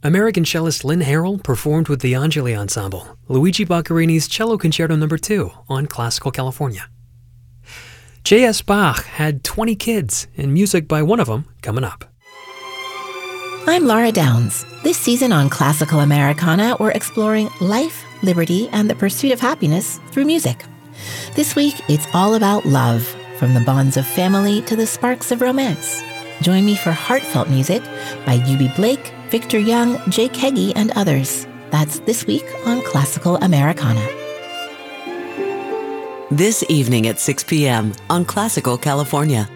American cellist Lynn Harrell performed with the Angeli Ensemble, Luigi Boccherini's Cello Concerto No. 2 on Classical California. J.S. Bach had 20 kids, and music by one of them coming up. I'm Laura Downs. This season on Classical Americana, we're exploring life, liberty, and the pursuit of happiness through music. This week, it's all about love, from the bonds of family to the sparks of romance. Join me for heartfelt music by Eubie Blake, Victor Young, Jake Heggie, and others. That's this week on Classical Americana. This evening at 6 p.m. on Classical California.